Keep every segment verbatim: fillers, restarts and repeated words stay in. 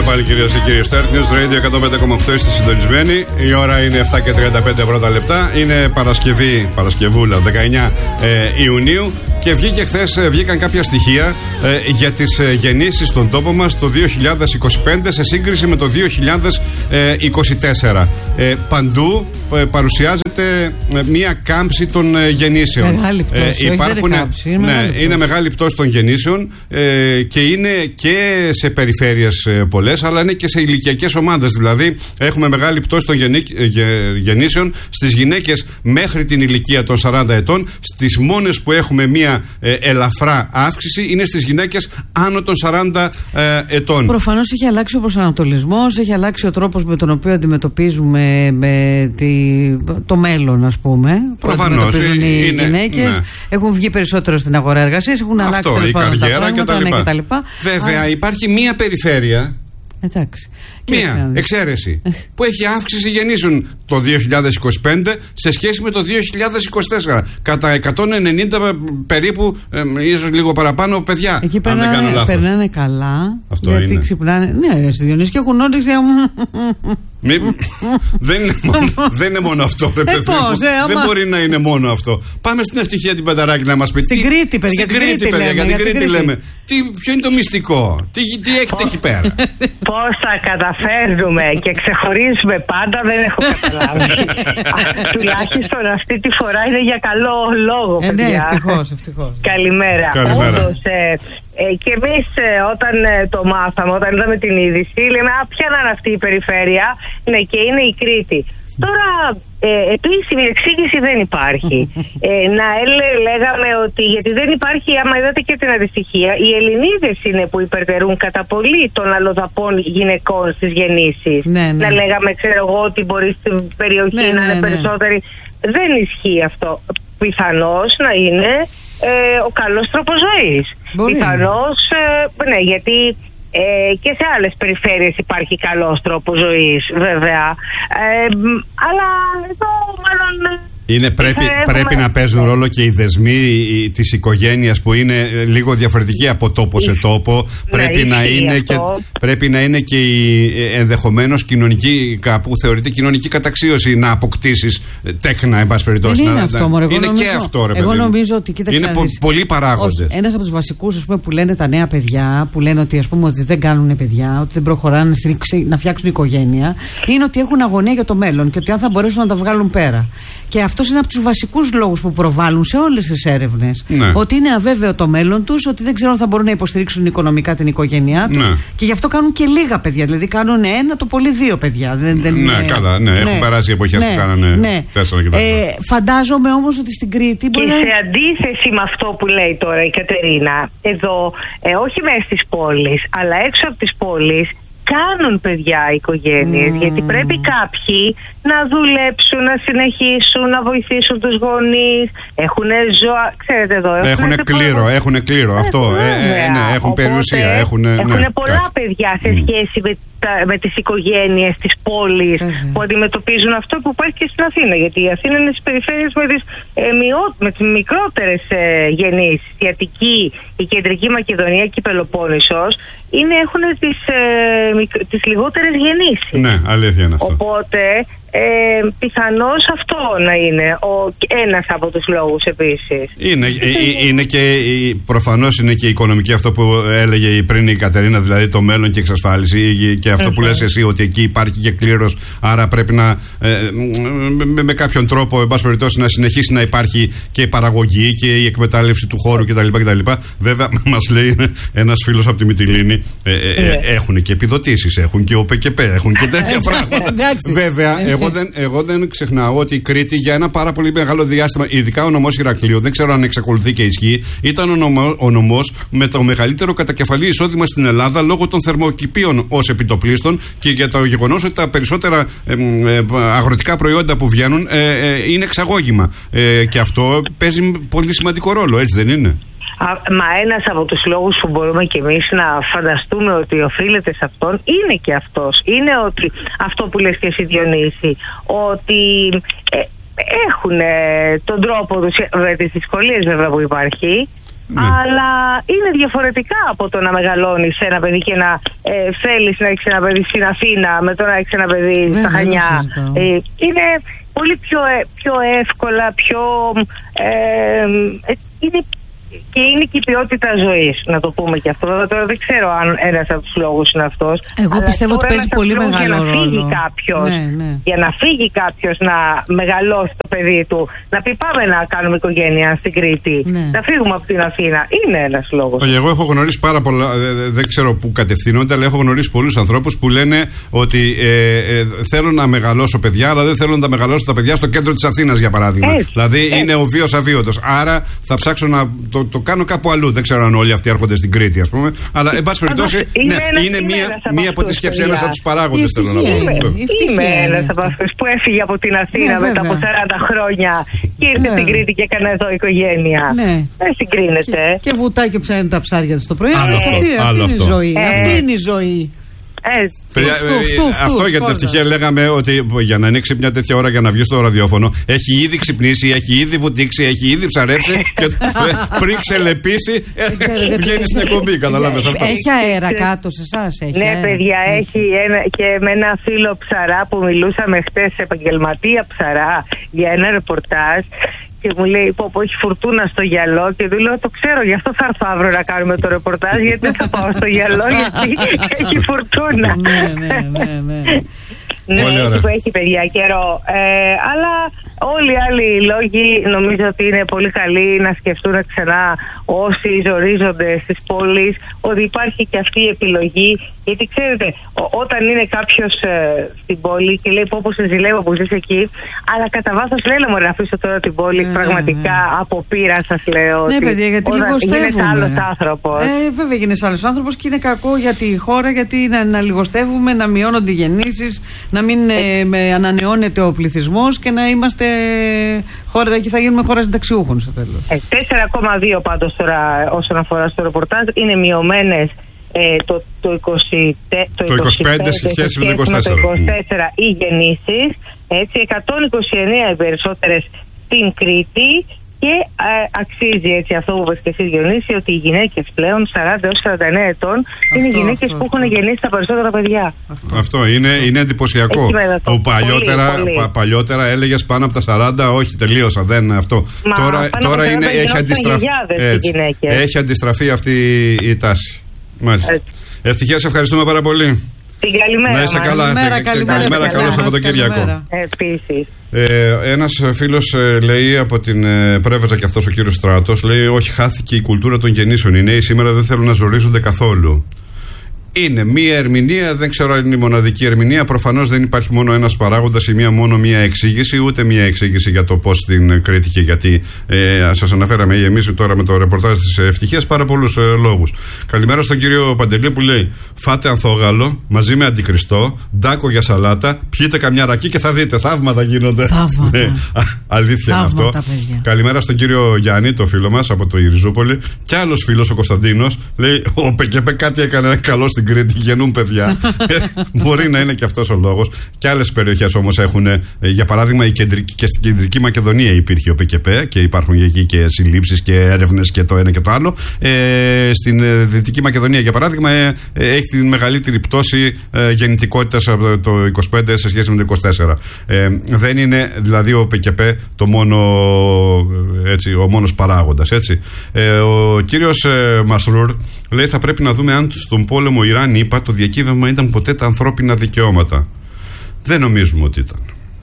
πάλι, κυρίες και κύριοι. Start News Radio εκατόν πέντε κόμμα οκτώ, είστε συντονισμένοι. Η ώρα είναι επτά και τριάντα πέντε πρώτα λεπτά. Είναι Παρασκευή, Παρασκευούλα, δεκαεννιά ε, Ιουνίου. Και βγήκε χθες, βγήκαν κάποια στοιχεία ε, για τις ε, γεννήσεις στον τόπο μας το δύο χιλιάδες είκοσι πέντε σε σύγκριση με το δύο χιλιάδες είκοσι τέσσερα. Ε, παντού ε, παρουσιάζεται ε, μία κάμψη των ε, γεννήσεων. Μεγάλη πτώση, ε, υπάρχουν, όχι, κάμψη, είναι, ναι, μεγάλη πτώση. Είναι μεγάλη πτώση των γεννήσεων ε, και είναι και σε περιφέρειες ε, πολλές, αλλά είναι και σε ηλικιακές ομάδες. Δηλαδή έχουμε μεγάλη πτώση των γεννή, ε, γεννήσεων στις γυναίκες μέχρι την ηλικία των σαράντα ετών. Στις μόνες που έχουμε μία Ε, ελαφρά αύξηση είναι στις γυναίκες άνω των σαράντα ε, ετών. Προφανώς έχει αλλάξει ο προσανατολισμός, έχει αλλάξει ο τρόπος με τον οποίο αντιμετωπίζουμε με τη, το μέλλον, ας πούμε. Προφανώς. Αντιμετωπίζουν οι είναι, γυναίκες, ναι. Έχουν βγει περισσότερο στην αγορά εργασίας, έχουν αυτό, αλλάξει η καριέρα κτλ. Βέβαια, Α, υπάρχει μία περιφέρεια. Εντάξει. Μία εξαίρεση που έχει αύξηση γεννήσεων το δύο χιλιάδες είκοσι πέντε σε σχέση με το δύο χιλιάδες είκοσι τέσσερα. Κατά εκατόν ενενήντα περίπου, ε, ίσως λίγο παραπάνω παιδιά. Εκεί αν δεν κάνω λάθος. περνάνε καλά. Αυτό γιατί είναι. Ξυπνάνε. Ναι, στη Διονύση και έχουν όρεξη. Μη, δεν, είναι μόνο, δεν είναι μόνο αυτό, ρε παιδί. Ε, πώς, ε, δεν μπορεί να είναι μόνο αυτό. Πάμε στην Ευτυχία την Πενταράκη να μας πει. Στην τι, Κρήτη, παιδιά. Στην Κρήτη, παιδιά, λέμε, για την Κρήτη, Κρήτη λέμε. Τι, ποιο είναι το μυστικό, τι, τι έχετε εκεί πέρα. Πώς θα καταφέρνουμε και ξεχωρίζουμε πάντα, δεν έχω καταλάβει. Τουλάχιστον αυτή τη φορά είναι για καλό λόγο, παιδιά. Ε, ναι, ευτυχώς, ευτυχώς. Καλημέρα. Καλημέρα. Όντως, ε, ε, και εμείς ε, όταν ε, το μάθαμε, όταν είδαμε την είδηση, λέμε «Α, ποια να είναι αυτή η περιφέρεια?» Ναι, και είναι η Κρήτη. Τώρα, ε, επίσημη εξήγηση δεν υπάρχει. ε, να έλε, λέγαμε ότι, γιατί δεν υπάρχει, άμα είδατε και την αντιστοιχεία, οι Ελληνίδες είναι που υπερτερούν κατά πολύ των αλλοδαπών γυναικών στις γεννήσεις. Ναι, ναι. Να λέγαμε, ξέρω εγώ, ότι μπορεί στην περιοχή ναι, να ναι, είναι ναι. περισσότεροι. Δεν ισχύει αυτό. Πιθανώς να είναι ε, ο καλός τρόπος ζωής. Μπορεί. Πιθανώς, ε, ναι, γιατί Ε, και σε άλλες περιφέρειες υπάρχει καλός τρόπος ζωής, βέβαια. Ε, αλλά εδώ μάλλον... Είναι, πρέπει, έχουμε... πρέπει να παίζουν ρόλο και οι δεσμοί της οικογένειας που είναι λίγο διαφορετικοί από τόπο σε τόπο. Ναι, πρέπει, να είναι και, πρέπει να είναι και η ενδεχομένως κοινωνική, κάπου θεωρείται κοινωνική καταξίωση να αποκτήσεις τέκνα, εν πάση περιπτώσει. Δεν είναι αυτό, μωρέ. Είναι νομίζω, και αυτό, ρε παιδί. Εγώ νομίζω ότι, κοίταξε, είναι πο, πολλοί παράγοντες. Ένας από τους βασικούς, ας πούμε, που λένε τα νέα παιδιά, που λένε ότι, ας πούμε, ότι δεν κάνουν παιδιά, ότι δεν προχωράνε να φτιάξουν οικογένεια, είναι ότι έχουν αγωνία για το μέλλον και ότι αν θα μπορέσουν να τα βγάλουν πέρα. Και αυτός είναι από τους βασικούς λόγους που προβάλλουν σε όλες τις έρευνες. Ναι. Ότι είναι αβέβαιο το μέλλον τους, ότι δεν ξέρουν αν θα μπορούν να υποστηρίξουν οικονομικά την οικογένειά τους. Ναι. Και γι' αυτό κάνουν και λίγα παιδιά. Δηλαδή κάνουν ένα, το πολύ δύο παιδιά. Δεν, δεν, ναι, ε, καλά, ναι. ναι. Έχουν περάσει εποχές ναι, που κάνανε ναι. τέσσερα κτλ. Ε, φαντάζομαι όμως ότι στην Κρήτη. Και μπορεί σε να... αντίθεση με αυτό που λέει τώρα η Κατερίνα, εδώ, ε, όχι μέσα στις πόλεις, αλλά έξω από τις πόλεις, κάνουν παιδιά οικογένειες, mm. γιατί πρέπει κάποιοι να δουλέψουν, να συνεχίσουν, να βοηθήσουν τους γονείς. Έχουν ζώα, ξέρετε εδώ. Έχουν κλήρο, πολλά... έχουν κλήρο, αυτό. Ε, ε, ναι, έχουν Οπότε, περιουσία. Έχουν, έχουν ναι, πολλά κάτι. παιδιά σε σχέση με, τα, με τις οικογένειες της πόλης mm. που αντιμετωπίζουν αυτό που υπάρχει και στην Αθήνα. Γιατί η Αθήνα είναι στις περιφέρειες με τις, ε, μειώ, με τις μικρότερες ε, γεννήσεις. Η Αττική, η Κεντρική Μακεδονία και η Πελοπόννησος είναι, έχουν τις, ε, τις λιγότερες γεννήσεις. Ναι, αλήθεια είναι αυτό. Οπότε ε, πιθανώς αυτό να είναι ο, ένας από τους λόγους επίσης. Είναι, ε, είναι και προφανώς είναι και η οικονομική, αυτό που έλεγε πριν η Κατερίνα, δηλαδή το μέλλον και η εξασφάλιση, και αυτό mm-hmm. που λες εσύ, ότι εκεί υπάρχει και κλήρος, άρα πρέπει να ε, με, με κάποιον τρόπο, εν πάση περιπτώσει, να συνεχίσει να υπάρχει και η παραγωγή και η εκμετάλλευση του χώρου κτλ. κτλ. Βέβαια, μας λέει ένας φίλος από τη Μυτιλήνη, ε, ε, ε, έχουν και επιδοτήσεις, έχουν και ΟΠΕΚΕΠΕ, έχουν και τέτοια πράγματα. Βέβαια, εγώ δεν, εγώ δεν ξεχνάω ότι η Κρήτη για ένα πάρα πολύ μεγάλο διάστημα, ειδικά ο νομός Ηρακλείου, δεν ξέρω αν εξακολουθεί και ισχύει, ήταν ο, νομό, ο νομός με το μεγαλύτερο κατακεφαλή εισόδημα στην Ελλάδα λόγω των θερμοκηπίων ως επιτοπλίστων και για το γεγονός ότι τα περισσότερα ε, ε, αγροτικά προϊόντα που βγαίνουν ε, ε, είναι εξαγώγημα. Ε, και αυτό παίζει πολύ σημαντικό ρόλο, έτσι δεν είναι? Μα ένας από τους λόγους που μπορούμε και εμείς να φανταστούμε ότι οφείλεται σε αυτόν είναι και αυτός. Είναι ότι αυτό που λες και εσύ, Διονύση, ότι ε, έχουν ε, τον τρόπο τους, με τις δυσκολίες βέβαια που υπάρχει, Ναι. Αλλά είναι διαφορετικά από το να μεγαλώνεις ένα παιδί και να ε, θέλεις να έχεις ένα παιδί στην Αθήνα με το να έχεις ένα παιδί Βέβαια, στα Χανιά. ε, είναι πολύ πιο, πιο εύκολα, πιο... Ε, ε, είναι, και είναι και η ποιότητα ζωής, να το πούμε και αυτό. Τώρα δεν ξέρω αν ένας από τους λόγους είναι αυτός. Εγώ πιστεύω ότι παίζει πολύ μεγάλο για να ρόλο. Φύγει κάποιος, ναι, ναι. Για να φύγει κάποιος να μεγαλώσει το παιδί του, να πει πάμε να κάνουμε οικογένεια στην Κρήτη, ναι. Να φύγουμε από την Αθήνα. Είναι ένας λόγος. Όχι, εγώ έχω γνωρίσει πάρα πολλά, δεν ξέρω πού κατευθύνονται, αλλά έχω γνωρίσει πολλούς ανθρώπους που λένε ότι ε, ε, θέλω να μεγαλώσω παιδιά, αλλά δεν θέλω να τα μεγαλώσω τα παιδιά στο κέντρο της Αθήνας, για παράδειγμα. Έτσι, δηλαδή έτσι. Είναι ο βίος αβίωτος. Άρα θα ψάξω να το, το κάνω κάπου αλλού. Δεν ξέρω αν όλοι αυτοί έρχονται στην Κρήτη, ας πούμε. Αλλά εν πάση περιπτώσει, ναι, ένας, είναι μία, μία από τις σκέψεις, ένας από τους παράγοντες, θέλω να πω. Είμαι ένας από αυτούς που έφυγε από την Αθήνα ναι, μετά από σαράντα χρόνια και ήρθε στην Κρήτη και έκανε εδώ οικογένεια. Ναι. Δεν συγκρίνεται. Και, και βουτάει και ψάχνει τα ψάρια της το πρωί. Άλλο αυτή, αυτό, αυτή, άλλο είναι η ζωή. Ε, αυτή είναι η ζωή. Ε, Παιδιά, φτου, φτου, φτου, αυτό φτου, για την ευτυχία λέγαμε ότι για να ανοίξει μια τέτοια ώρα για να βγει στο ραδιόφωνο έχει ήδη ξυπνήσει, έχει ήδη βουτήξει, έχει ήδη ψαρέψει και πριν ξελεπίσει βγαίνει στην εκπομπή. Καταλάβες αυτό. Έχει αέρα κάτω σε εσάς? Ναι, αέρα. Παιδιά, έχει ένα, και με ένα φίλο ψαρά που μιλούσαμε χτες, επαγγελματία ψαρά, για ένα ρεπορτάζ. Και μου λέει πω, πω έχει φουρτούνα στο γυαλό και του λέω το ξέρω, γι' αυτό θα έρθω αύριο να κάνουμε το ρεπορτάζ, γιατί δεν θα πάω στο γυαλό γιατί έχει φουρτούνα. Ναι, ναι, ναι, ναι. Ναι, που έχει παιδιά καιρό. Ε, αλλά όλοι οι άλλοι λόγοι νομίζω ότι είναι πολύ καλοί να σκεφτούν ξανά όσοι ζορίζονται στις πόλεις ότι υπάρχει και αυτή η επιλογή. Γιατί ξέρετε, ό, όταν είναι κάποιος ε, στην πόλη και λέει πω πως σε ζηλεύω που ζεις εκεί, αλλά κατά βάθος λένε μου να αφήσω τώρα την πόλη, ε, πραγματικά ε, ε. από πείρα σας λέω. Ναι, ότι παιδιά, γιατί λιγοστεύουμε. Γίνεσαι άλλος άνθρωπος. Ε, βέβαια γίνεσαι άλλος άνθρωπος και είναι κακό για τη χώρα, γιατί να, να λιγοστεύουμε, να μειώνονται οι γεννήσεις, να μην ε, με ανανεώνεται ο πληθυσμός και να είμαστε χώρα, και θα γίνουμε χώρα συνταξιούχων στο τέλος. Ε, τέσσερα κόμμα δύο πάντως τώρα όσον αφορά στο ρεπορτάζ είναι μειωμένες ε, το, το, είκοσι, το, το είκοσι πέντε σε σχέση με το είκοσι τέσσερα. είκοσι τέσσερα οι γεννήσεις, έτσι, εκατόν είκοσι εννέα οι περισσότερες στην Κρήτη. Και ε, αξίζει έτσι αυτό που είπες και εσείς, Διονύση, ότι οι γυναίκες πλέον σαράντα έως σαράντα εννέα ετών αυτό, είναι οι γυναίκες αυτό, που έχουν αυτό. γεννήσει τα περισσότερα παιδιά. Αυτό, αυτό είναι, είναι εντυπωσιακό. Που παλιότερα, πολύ, πολύ. Πα, παλιότερα έλεγες πάνω από τα σαράντα, όχι, τελείωσα, δεν αυτό. Μα, τώρα τώρα είναι, έχει, αντιστραφ... έτσι, έχει αντιστραφεί αυτή η τάση. Μάλιστα. Ευτυχία, σε ευχαριστούμε πάρα πολύ. Την καλημέρα. Να είσαι καλά. Καλημέρα, καλημέρα, καλημέρα, καλό Σαββατοκύριακο. Επίσης. Ε, ένας φίλος ε, λέει από την ε, Πρέβεζα, και αυτός ο κύριος Στράτος, λέει: όχι, χάθηκε η κουλτούρα των γεννήσεων. Οι νέοι σήμερα δεν θέλουν να ζορίζονται καθόλου. Είναι μία ερμηνεία, δεν ξέρω αν είναι η μοναδική ερμηνεία. Προφανώς δεν υπάρχει μόνο ένας παράγοντας ή μία, μόνο μία εξήγηση, ούτε μία εξήγηση για το πώς την Κρήτη και γιατί. Ε, σας αναφέραμε εμείς τώρα με το ρεπορτάζ της Ευτυχίας πάρα πολλούς ε, λόγους. Καλημέρα στον κύριο Παντελή που λέει: φάτε ανθόγαλο μαζί με αντικριστό, ντάκο για σαλάτα, πιείτε καμιά ρακή και θα δείτε. Θαύματα γίνονται. Θαύματα. Ναι, αλήθεια είναι αυτό. Παιδιά. Καλημέρα στον κύριο Γιάννη, το φίλο μας από το Ιριζούπολη. Κι άλλος φίλος, ο Κωνσταντίνος, λέει: ο ΠΚΠ κάτι έκανε καλό στην Κρήτη, γεννούν παιδιά. Μπορεί να είναι και αυτός ο λόγος. Και άλλες περιοχές όμως έχουν, για παράδειγμα, η κεντρική, και στην κεντρική Μακεδονία υπήρχε ο ΠΚΠ και υπάρχουν εκεί και συλλήψεις και έρευνες και το ένα και το άλλο. Ε, στην Δυτική Μακεδονία, για παράδειγμα, ε, ε, έχει τη μεγαλύτερη πτώση ε, γεννητικότητας από το είκοσι πέντε σε σχέση με το είκοσι τέσσερα. Ε, δεν είναι δηλαδή ο ΠΚΠ το μόνο, έτσι, ο μόνος παράγοντας. Έτσι. Ε, ο κύριος ε, Μασρούρ λέει: θα πρέπει να δούμε αν στον πόλεμο Ιράν είπα το διακύβευμα ήταν ποτέ τα ανθρώπινα δικαιώματα. Δεν νομίζουμε ότι ήταν.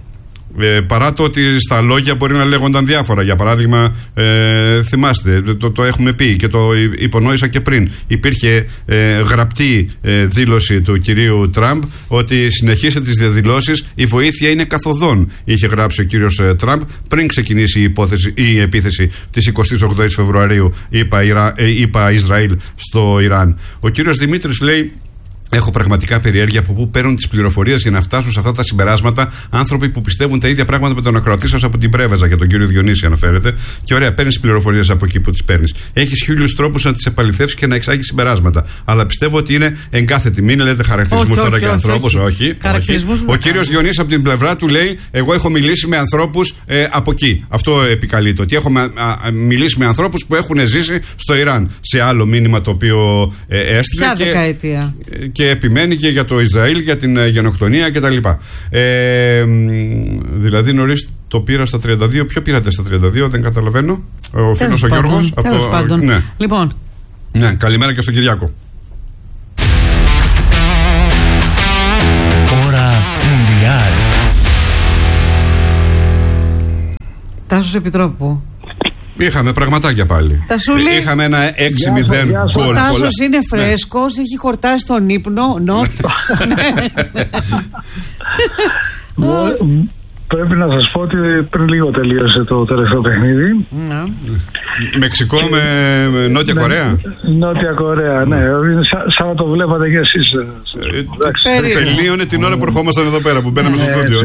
Ε, παρά το ότι στα λόγια μπορεί να λέγονταν διάφορα. Για παράδειγμα, ε, θυμάστε, το, το έχουμε πει και το υπονόησα και πριν. Υπήρχε ε, γραπτή ε, δήλωση του κυρίου Τραμπ ότι συνεχίστε τις διαδηλώσεις, η βοήθεια είναι καθοδόν. Είχε γράψει ο κύριος ε, Τραμπ πριν ξεκινήσει η, υπόθεση, η επίθεση της εικοστής ογδόης Φεβρουαρίου, είπα, Ιρα, ε, είπα Ισραήλ στο Ιράν. Ο κύριος Δημήτρης λέει: Έχω πραγματικά περιέργεια από πού παίρνουν τις πληροφορίες για να φτάσουν σε αυτά τα συμπεράσματα άνθρωποι που πιστεύουν τα ίδια πράγματα με τον ακροατή σας από την Πρέβεζα, για τον κύριο Διονύση αναφέρεται. Και ωραία, παίρνεις πληροφορίες από εκεί που τις παίρνεις. Έχεις χίλιους τρόπους να τις επαληθεύσεις και να εξάγεις συμπεράσματα. Αλλά πιστεύω ότι είναι εγκάθετη. Μην λέτε χαρακτηρισμούς τώρα για ανθρώπους. Όχι. όχι. Ο κύριος Διονύσης από την πλευρά του λέει: εγώ έχω μιλήσει με ανθρώπους ε, από εκεί. Αυτό επικαλείται. Ότι έχω α, α, μιλήσει με ανθρώπους που έχουν ζήσει στο Ιράν. Σε άλλο μήνυμα το οποίο ε, έστειλε. Ποια δεκαετία. Και, και επιμένει και για το Ισραήλ, για την uh, γενοκτονία κτλ. Ε, δηλαδή νωρίς το πήρα στα τριάντα δύο. Ποιο πήρατε στα τριάντα δύο, δεν καταλαβαίνω. Ο φίλος ο Γιώργος. Τέλος πάντων. Ναι. Λοιπόν. Ναι, καλημέρα και στον Κυριάκο. Ώρα Μουντιάλ. Τάσος Επιτρόπου. Είχαμε πραγματάκια πάλι. Τασούλη. Είχαμε ένα έξι μηδέν γκολ. Ο Τάσος είναι φρέσκος, ναι. Έχει χορτάσει τον ύπνο. Not. Πρέπει να σας πω ότι πριν λίγο τελείωσε το τελευταίο παιχνίδι. Ναι. Μεξικό με Νότια Κορέα. Νότια Κορέα, ναι. Σαν να το βλέπατε και εσείς. Τελείωνε την ώρα που ερχόμασταν εδώ πέρα, που μπαίναμε στο στούντιο.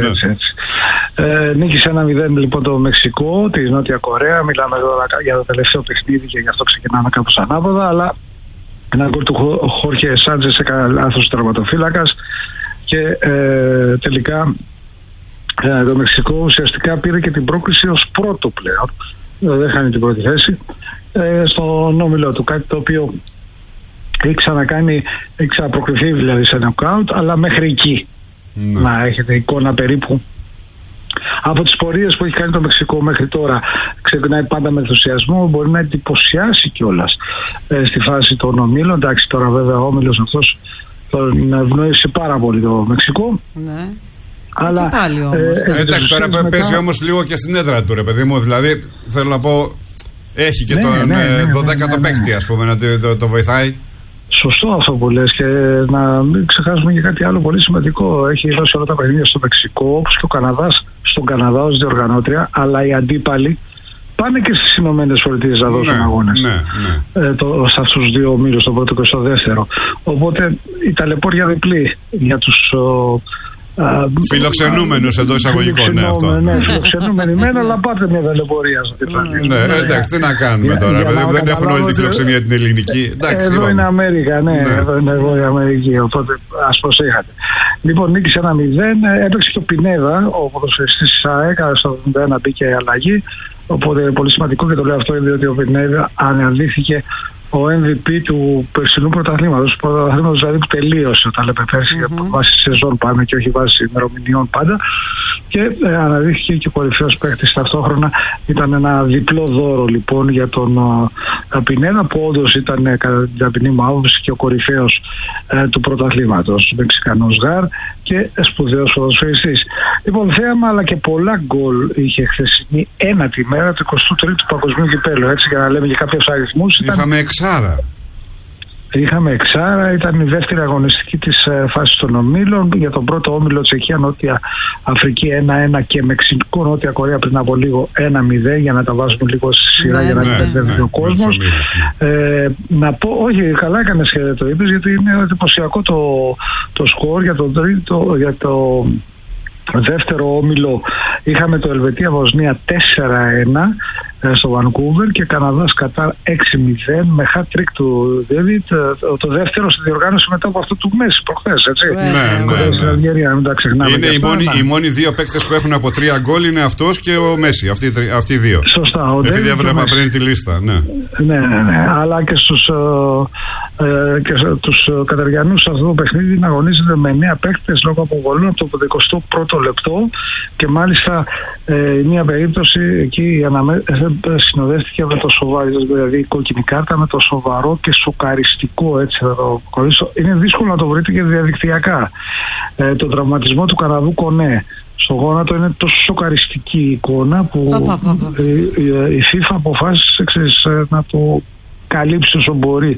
Ε, νίκησε ένα μηδέν λοιπόν το Μεξικό, τη Νότια Κορέα. Μιλάμε εδώ για το τελευταίο παιχνίδι και γι' αυτό ξεκινάμε κάπως ανάποδα. Αλλά ένα γκολ του Χόρχε Σάντζες έκανε λάθος ο τερματοφύλακας και ε, τελικά ε, το Μεξικό ουσιαστικά πήρε και την πρόκριση ως πρώτο πλέον. Ε, δεν χάνει την πρώτη θέση ε, στον όμιλο του. Κάτι το οποίο έχει ξανακάνει, έχει ξαναπροκριθεί δηλαδή σε νοκάουτ, αλλά μέχρι εκεί. Mm. Να έχετε εικόνα περίπου. Από τις πορείες που έχει κάνει το Μεξικό μέχρι τώρα, ξεκινάει πάντα με ενθουσιασμό, μπορεί να εντυπωσιάσει κιόλας ε, στη φάση των ομίλων. Εντάξει, τώρα βέβαια ο όμιλος αυτός τον ευνοήσει πάρα πολύ το Μεξικό. Ναι. Αλλά, πάλι όμως, ε, ε, εντάξει, τώρα μετά... παίζει όμως λίγο και στην έδρα του, ρε παιδί μου. Δηλαδή, θέλω να πω, έχει και ναι, τον ναι, ναι, ναι, δωδέκατο ναι, ναι, παίκτη, ας πούμε, να το, το, το βοηθάει. Σωστό αυτό που λες, και να μην ξεχάσουμε και κάτι άλλο πολύ σημαντικό. Έχει δώσει όλα τα παιχνίδια στο Μεξικό, όπως και ο Καναδάς στον Καναδά ως διοργανώτρια, αλλά οι αντίπαλοι πάνε και στις Ηνωμένες Πολιτείες να δώσουν ναι, αγώνες ναι, ναι. Ε, το, σε αυτούς τους δύο ομίλους, τον πρώτο και στο δεύτερο. Οπότε η ταλαιπώρια διπλή για τους ο, φιλοξενούμενους εντός εισαγωγικών, ναι, αυτό. Ναι, φιλοξενούμενοι μένα, αλλά πάτε μια ταλαιπωρία. Ναι, εντάξει, τι να κάνουμε τώρα, δεν έχουν όλη τη φιλοξενία την ελληνική. Εδώ είναι Αμέρικα, ναι, εδώ είναι εγώ η Αμερική, οπότε ας προσέχατε. Λοιπόν, νίκησε ένα μηδέν, έπαιξε και ο Πινέδα, ο ποδοσφαιριστής της ΑΕΚ, στο εβδομήντα ένα μπήκε η αλλαγή, οπότε είναι πολύ σημαντικό και το λέω αυτό διότι ο Πινέδα αναδύθηκε ο εμ βι πι του περσινού πρωταθλήματος, του πρωταθλήματος δηλαδή που τελείωσε, όταν λέμε πέρσι, mm-hmm. βάσει σεζόν πάμε και όχι βάσει ημερομηνιών πάντα, και ε, αναδείχθηκε και ο κορυφαίος παίκτης ταυτόχρονα. Ήταν ένα διπλό δώρο λοιπόν για τον uh, Πινέδα, που όντως ήταν ε, κατά την ταπεινή μου άποψη και ο κορυφαίος ε, του πρωταθλήματος, Μεξικανός Γαρ και σπουδαίος ποδοσφαιριστής. Λοιπόν, θέαμα αλλά και πολλά γκολ είχε χθεσινή ένατη μέρα του εικοστού τρίτου Παγκοσμίου Κυπέλλου, έτσι, για να λέμε και κάποιους αριθμούς. Είχαμε εξάρα. Είχαμε εξάρα, ήταν η δεύτερη αγωνιστική της ε, φάσης των ομίλων. Για τον πρώτο όμιλο Τσεχία, Νότια Αφρική ένα ένα και Μεξικό, Νότια Κορέα πριν από λίγο ένα μηδέν, για να τα βάζουμε λίγο στη σειρά, ναι, για να μην μπερδεύει ναι, ο κόσμος. Ναι. Ε, να πω, όχι, καλά έκανες και το είπες, γιατί είναι εντυπωσιακό το, το σκορ για το τρίτο, για το δεύτερο όμιλο. Είχαμε το Ελβετία Βοσνία τέσσερα ένα στο Βανκούβερ και Καναδάς Κατάρ έξι μηδέν με hat-trick του Ντέβιτ, το δεύτερο στη διοργάνωση μετά από αυτό του Μέση προχθές, έτσι. Ναι, ναι, ναι. Αλγερία, μην τα ξεχνάμε. Είναι οι μόνοι, οι μόνοι δύο παίκτες που έχουν από τρία γκολ, είναι αυτός και ο Μέση, αυτοί, αυτοί οι δύο. Σωστά. Επειδή έβλεπα πριν τη λίστα, ναι. Ναι, ναι, ναι. Αλλά και στους, ε, και στους Καταριανούς σε αυτό το παιχνίδι να αγωνίζονται με εννέα παίκτες λόγω αποβολών από το εικοστό πρώτο λεπτό, και μάλιστα ε, μια περίπτωση εκεί η αναμε... συνοδεύτηκε με το σοβαρό, δηλαδή η κόκκινη κάρτα, με το σοβαρό και σοκαριστικό, έτσι θα το κολλήσω. Είναι δύσκολο να το βρείτε και διαδικτυακά. Ε, το τραυματισμό του Καναδού Κονέ στο γόνατο είναι τόσο σοκαριστική εικόνα που η, η, η FIFA αποφάσισε ξέρεις, να το καλύψει όσο μπορεί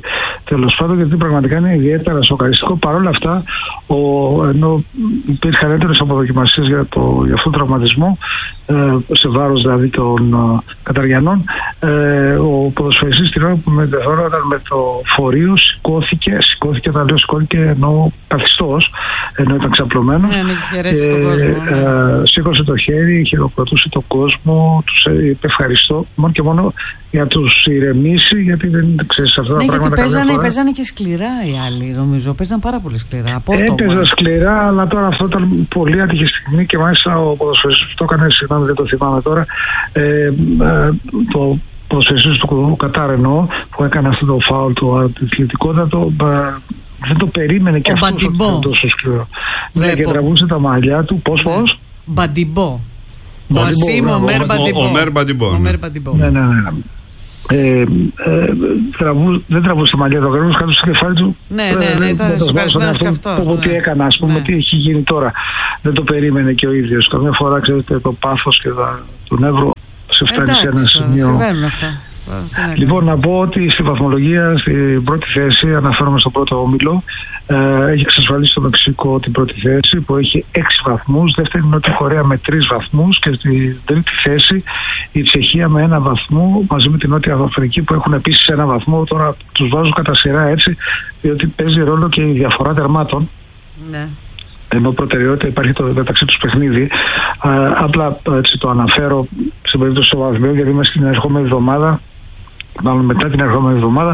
τέλος πάντων, γιατί πραγματικά είναι ιδιαίτερα σοκαριστικό. Παρ' όλα αυτά, ο, ενώ υπήρχαν έντονες αποδοκιμασίες για, το, για αυτόν τον τραυματισμό, ε, σε βάρος δηλαδή των ε, Καταριανών, ε, ο ποδοσφαιριστής την ώρα που μεταφερόταν με το φορείο σηκώθηκε, σηκώθηκε, όταν λέω σηκώθηκε ενώ καθιστός, ενώ ήταν ξαπλωμένο. Ναι, ναι, χαιρέτησε τον κόσμο. Ε, ε, σήκωσε το χέρι, χειροκροτούσε τον κόσμο, τους είπε ευχαριστώ, μόνο και μόνο για τους ηρεμήσει, γιατί δεν ξέρεις αυτά τα ναι, πράγματα. Γιατί παίζανε, παίζανε και σκληρά οι άλλοι, νομίζω. Παίζανε πάρα πολύ σκληρά. Απότομα. Έπαιζαν σκληρά, αλλά τώρα αυτό ήταν πολύ άτυχη στιγμή και μάλιστα ο ποδοσφαιριστής που το έκανε, συγγνώμη δεν το θυμάμαι τώρα, ε, ε, το ποδοσφαιριστής του Κατάρ εννοώ, που έκανε αυτό το φάουλ του αθλητικότατο, δεν το περίμενε και αυτό ότι ήταν τόσο σκληρό. Ναι, και τραβούσε τα μαλλιά του. Πώς, ναι. πώς? Μπαντιμπό. Ο Ασίμ Ομέρ Μπαντιμπό. Ναι, ναι, ναι. Ε, ε, τραβού, δεν τραβούσε τα μαλλιά του, τραβούσε κάτω στο κεφάλι του. Ναι, ναι, ναι, ήταν σοκαρισμένος και αυτός. Το τι έκανα, ας πούμε, τι έχει γίνει τώρα. Δεν το περίμενε και ο ίδιος. Καμιά φορά, ξέρετε, το πάθος και το νεύρο σε φτάνει σε ένα σημείο. Συμβαίνουν αυτά. Λοιπόν, να πω ότι στη βαθμολογία, στην πρώτη θέση, αναφέρομαι στον πρώτο όμιλο, ε, έχει εξασφαλίσει το Μεξικό την πρώτη θέση που έχει έξι βαθμούς. Δεύτερη είναι η Νότια Κορέα με τρεις βαθμούς. Και στην τρίτη θέση η Τσεχία με ένα βαθμό, μαζί με την Νότια Αφρική που έχουν επίσης ένα βαθμό. Τώρα τους βάζω κατά σειρά έτσι, διότι παίζει ρόλο και η διαφορά τερμάτων. Ναι. Ενώ προτεραιότητα υπάρχει το μεταξύ τους παιχνίδι. Α, απλά έτσι το αναφέρω στην περίπτωση του βαθμίου, γιατί μέσα στην ερχόμενη εβδομάδα, μάλλον μετά την ερχόμενη εβδομάδα,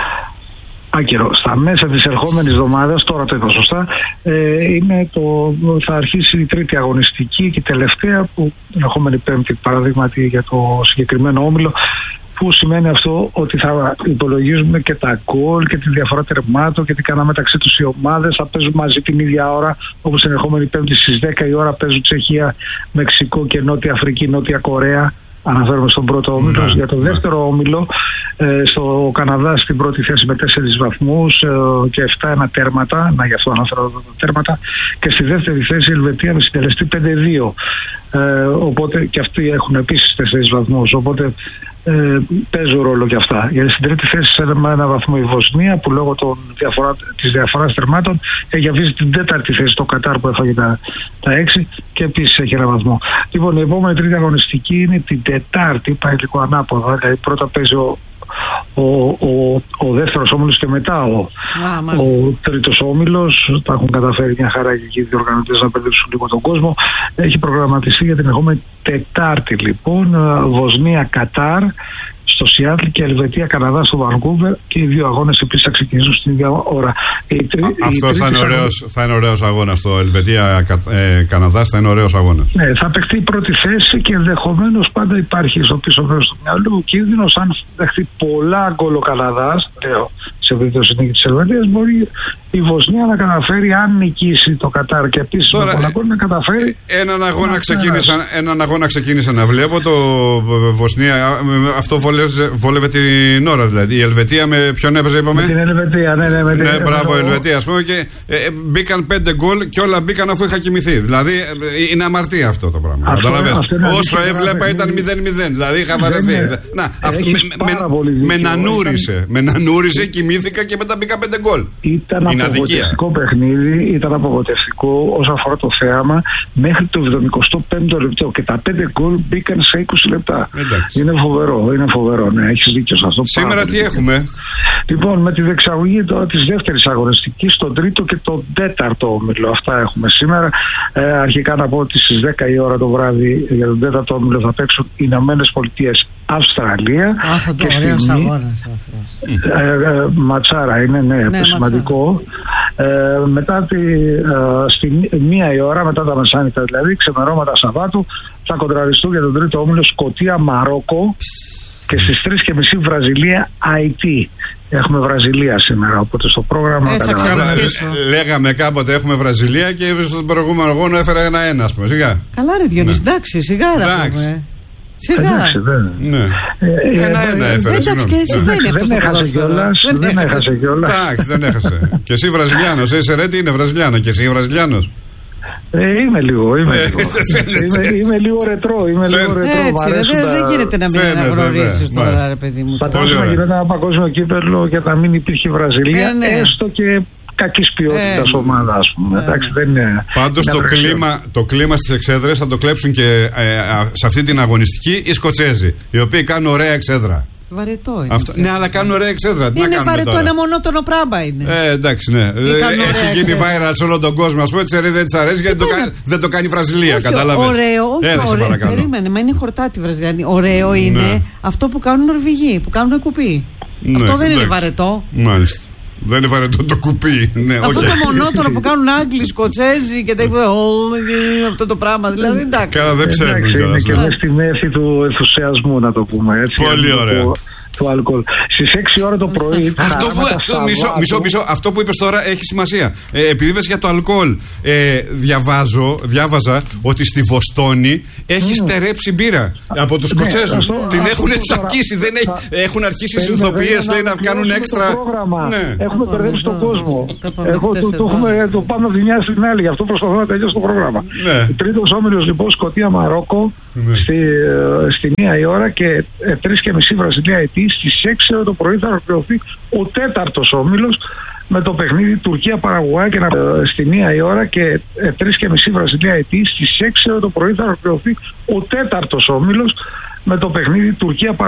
άκυρο, στα μέσα της ερχόμενης εβδομάδας, τώρα το είπα σωστά, ε, είναι το, θα αρχίσει η τρίτη αγωνιστική και η τελευταία, που την ερχόμενη Πέμπτη, παραδείγματι για το συγκεκριμένο όμιλο, που σημαίνει αυτό ότι θα υπολογίζουμε και τα γκολ και τη διαφορά τερμάτων και τι κάναμε μεταξύ τους οι ομάδες. Θα παίζουν μαζί την ίδια ώρα, όπως την ερχόμενη Πέμπτη στις δέκα η ώρα παίζουν Τσεχία, Μεξικό και Νότια Αφρική, Νότια Κορέα. Αναφέρομαι στον πρώτο όμιλο. Για το δεύτερο όμιλο, ε, στο Καναδά στην πρώτη θέση με τέσσερις βαθμούς ε, και επτά ένα τέρματα. Να, γι' αυτό αναφέρω τα τέρματα. Και στη δεύτερη θέση η Ελβετία με συντελεστή πέντε δύο. Ε, οπότε και αυτοί έχουν επίσης τέσσερις βαθμούς. Οπότε ε, παίζουν ρόλο και αυτά. Γιατί στην τρίτη θέση σε ένα, ένα βαθμό η Βοσνία, που λόγω των διαφορά, της διαφοράς τερμάτων έχει αφήσει την τέταρτη θέση το Κατάρ που έφαγε τα, τα έξι και επίσης έχει ένα βαθμό. Λοιπόν, η επόμενη τρίτη αγωνιστική είναι την Τετάρτη, πάει λίγο ανάποδα. Δηλαδή πρώτα παίζει ο, ο, ο, ο δεύτερος όμιλος και μετά ο, ah, ο τρίτος όμιλος. Τα έχουν καταφέρει μια χαρά και οι διοργανωτές να περδέψουν λίγο τον κόσμο. Έχει προγραμματιστεί για την ερχόμενη Τετάρτη λοιπόν Βοσνία Κατάρ στο Σιάτλ και Ελβετία Καναδά στο Βανκούβερ, και οι δύο αγώνες επίσης θα ξεκινήσουν στην ίδια ώρα. Η τρι... Αυτό η θα, είναι ωραίος, θα είναι ωραίος αγώνας. Το Ελβετία ε, Καναδάς θα είναι ωραίος αγώνας. Ναι, θα παιχτεί η πρώτη θέση και ενδεχομένως πάντα υπάρχει στο πίσω μέρος του μυαλού ο κίνδυνος, αν δεχτεί πολλά γκολ ο Καναδάς, λέω, σε περίπτωση νίκη της Ελβετίας, μπορεί η Βοσνία να καταφέρει, αν νικήσει το Κατάρ και επίσης το Πολακό, να καταφέρει. Έναν αγώνα, ξεκίνησα, έναν αγώνα ξεκίνησα να βλέπω το Βοσνία. Αυτό βόλευε, βόλευε την ώρα δηλαδή. Η Ελβετία με ποιον έπαιζε, είπαμε? Με την Ελβετία, ναι, ναι. Με την ναι, μπράβο, Ελβετία, ας πούμε. Και ε, μπήκαν πέντε γκολ και όλα μπήκαν αφού είχα κοιμηθεί. Δηλαδή είναι αμαρτία αυτό το πράγμα. Αυτό, αυτό όσο έβλεπα ήταν μηδέν μηδέν. Δηλαδή είχα βαρεθεί. Να, αυτό, με, με, με νανούρισε. Με νανούρισε, κοιμήθηκα και μετά μπήκα πέντε γκολ. Ήταν απογοητευτικό παιχνίδι, ήταν απογοητευτικό όσον αφορά το θέαμα μέχρι το εβδομηκοστό πέμπτο λεπτό και τα πέντε γκολ μπήκαν σε είκοσι λεπτά. Εντάξει. Είναι φοβερό, είναι φοβερό, ναι, έχεις δίκιο σε αυτό. Σήμερα τι έχουμε? Λοιπόν, με τη διεξαγωγή της δεύτερης αγωνιστικής, τον τρίτο και τον τέταρτο όμιλο. Αυτά έχουμε σήμερα. Ε, αρχικά να πω ότι στις δέκα η ώρα το βράδυ για τον τέταρτο όμιλο θα παίξουν οι Ηνωμένες Πολιτείες Αυστραλία. Αυτό το ωραίος αγώνας αυτός. Ε, ε, ματσάρα είναι, ναι, ναι σημαντικό. Ε, μετά τη, ε, στη μία η ώρα, μετά τα μεσάνυχτα δηλαδή, ξεμερώματα Σαββάτου, θα κοντραριστούν για τον τρίτο όμιλο Σκωτία Μαρόκο και στις τρεις και μισή Βραζιλία Αϊτή. Έχουμε Βραζιλία σήμερα, οπότε στο πρόγραμμα. Ε, θα λέγαμε κάποτε έχουμε Βραζιλία και στον προηγούμενο αγώνα έφερα ένα-ένα, ας πούμε. Σιγά. Καλά, ρε Διονύση, ναι. Εντάξει, σιγά να πούμε. Σιγά. Ναι. Ένα-ένα έφερε. Εντάξει, και συμβαίνει αυτό στο ποδόσφαιρο. Δεν έχασε κιόλας. Εντάξει, δεν έχασε. Και εσύ Βραζιλιάνος, είσαι ρε, τι είναι Βραζιλιάνο, και εσύ Βραζιλιάνος. Ε, είμαι λίγο, είμαι λίγο. είμαι, είμαι λίγο ρετρό, είμαι λίγο ρετρό. Έτσι, ρε, δεν, δεν γίνεται να μην αναγνωρίσεις τώρα, ρε παιδί μου. Φαντάζομαι να γίνεται ένα παγκόσμιο κύπελλο και να μην υπήρχε η Βραζιλία, ε, ναι. έστω και κακής ποιότητας ε, ομάδα, ας πούμε. Ε, Εντάξει, δεν είναι. Πάντως το κλίμα, το κλίμα στις εξέδρες θα το κλέψουν και ε, α, σε αυτή την αγωνιστική οι Σκοτσέζοι, οι οποίοι κάνουν ωραία εξέδρα. Βαρετό είναι. Αυτό, ναι, αλλά κάνουν ωραία εξέδρα. Τι είναι να βαρετό, τώρα. ένα μονότονο πράγμα είναι. Ε, εντάξει, ναι. Έχει γίνει viral σε όλο τον κόσμο. Α πούμε, τη δεν τη αρέσει γιατί το κα... δεν το κάνει η Βραζιλία. Κατάλαβε. Ωραίο, όχι Έλα, ωραίο. Περίμενε, μα είναι χορτάτη Βραζιλιάνη. Ωραίο είναι ναι. αυτό που κάνουν οι Νορβηγοί, που κάνουν κουπί. Ναι, αυτό δεν εντάξει. είναι βαρετό. Μάλιστα. Δεν είναι βαρετό το κουπί. Ναι, αυτό okay. το μονότονο που κάνουν Άγγλοι, Σκοτσέζοι και τα υπόλοιπα. Αυτό το πράγμα. Δηλαδή εντάξει. Καλά, δεν ψάχνουν. Είναι και μέσα στη μέση του ενθουσιασμού, να το πούμε έτσι. Πολύ ωραία. Του αλκοόλ. Στις έξι ώρα το πρωί. Αυτό που, αυτό, μισό, μισό, μισό, αυτό που είπες τώρα έχει σημασία. Ε, επειδή είπες για το αλκοόλ, ε, διαβάζω, διάβαζα ότι στη Βοστόνη έχει mm. στερέψει μπύρα από τους Σκοτσέζους. Ναι, την έχουν τσακίσει. Δεν έχει, έχουν αρχίσει οι συνθοποιίες να κάνουν έξτρα. Ναι. Έχουμε μπερδέψει τον κόσμο. Το πάμε από τη μια στην άλλη. Γι' αυτό προσπαθώ να τελειώσω το πρόγραμμα. Τρίτος όμιλος λοιπόν Σκωτία Μαρόκο στη μία η ώρα και τρεις και μισή Βραζιλία Αιτή. Στις έξι το πρωί θα ολοκληρωθεί ο τέταρτος όμιλος με το παιχνίδι Τουρκία-Παραγουάη και να... στη μία η ώρα και τρεις και μισή Βραζιλία Αιτή. Στις έξι το πρωί θα ολοκληρωθεί ο τέταρτος όμιλος με το παιχνίδι Τουρκία-Παραγουάη.